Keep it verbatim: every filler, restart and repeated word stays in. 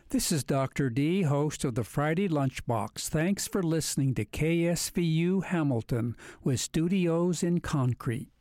This is Doctor D, host of the Friday Lunchbox. Thanks for listening to K S V U Hamilton with studios in concrete.